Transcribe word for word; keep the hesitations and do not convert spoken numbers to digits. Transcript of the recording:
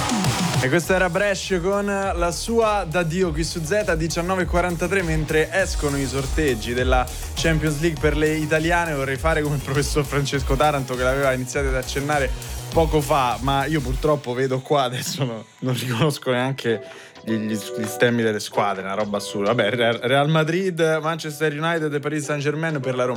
E questo era Brescia con la sua d'addio qui su Z, diciannove e quarantatré, mentre escono i sorteggi della Champions League per le italiane. Vorrei fare come il professor Francesco Taranto, che l'aveva iniziato ad accennare poco fa, ma io purtroppo vedo qua, adesso no, non riconosco neanche gli, gli, gli stemmi delle squadre, una roba assurda. Vabbè, Real Madrid, Manchester United e Paris Saint-Germain per la Roma.